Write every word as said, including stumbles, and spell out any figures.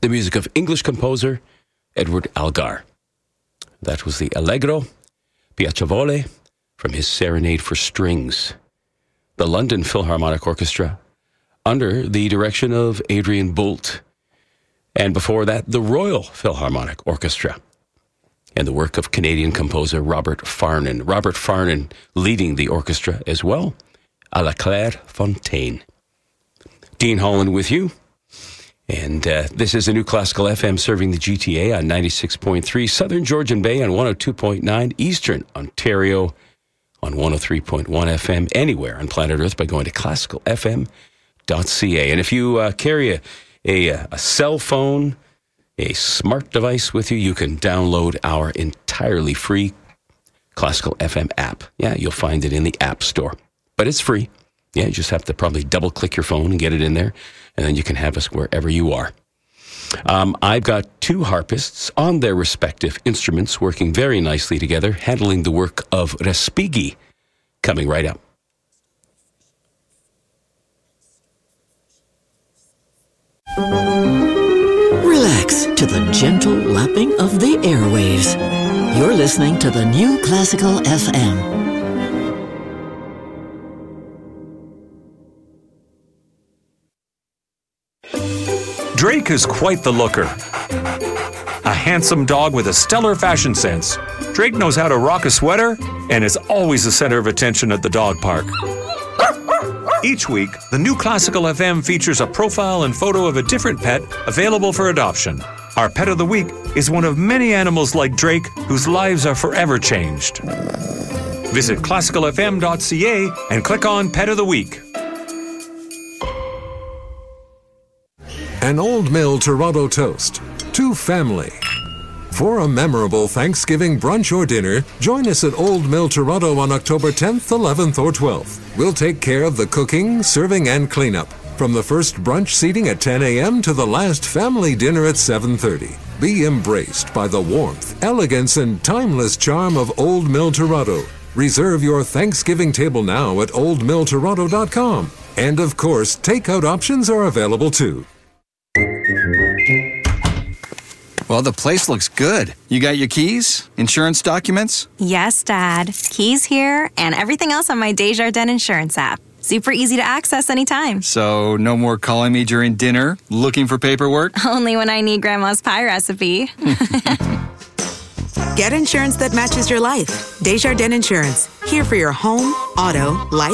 the music of English composer Edward Elgar. That was the Allegro Piacevole from his Serenade for Strings. The London Philharmonic Orchestra, under the direction of Adrian Boult. And before that, the Royal Philharmonic Orchestra, and the work of Canadian composer Robert Farnon. Robert Farnon leading the orchestra as well, à la Claire Fontaine. Dean Holland with you. And uh, this is a new Classical F M serving the G T A on ninety-six point three, Southern Georgian Bay on one oh two point nine, Eastern Ontario on one oh three point one F M, anywhere on planet Earth by going to classical f m dot c a. And if you uh, carry a, a, a cell phone, a smart device with you, you can download our entirely free Classical F M app. Yeah, you'll find it in the App Store. But it's free. Yeah, you just have to probably double-click your phone and get it in there, and then you can have us wherever you are. Um, I've got two harpists on their respective instruments working very nicely together, handling the work of Respighi, coming right up. Relax to the gentle lapping of the airwaves. You're listening to the New Classical F M. Drake is quite the looker. A handsome dog with a stellar fashion sense. Drake knows how to rock a sweater and is always the center of attention at the dog park. Each week, the New Classical F M features a profile and photo of a different pet available for adoption. Our Pet of the Week is one of many animals like Drake whose lives are forever changed. Visit classical f m dot c a and click on Pet of the Week. An Old Mill Toronto toast to family. For a memorable Thanksgiving brunch or dinner, join us at Old Mill Toronto on October tenth, eleventh, or twelfth. We'll take care of the cooking, serving, and cleanup, from the first brunch seating at ten a.m. to the last family dinner at seven thirty. Be embraced by the warmth, elegance, and timeless charm of Old Mill Toronto. Reserve your Thanksgiving table now at old mill toronto dot com. And of course, takeout options are available too. Well, the place looks good. You got your keys? Insurance documents? Yes, Dad. Keys here and everything else on my Desjardins Insurance app. Super easy to access anytime. So, no more calling me during dinner, looking for paperwork? Only when I need Grandma's pie recipe. Get insurance that matches your life. Desjardins Insurance. Here for your home, auto, life,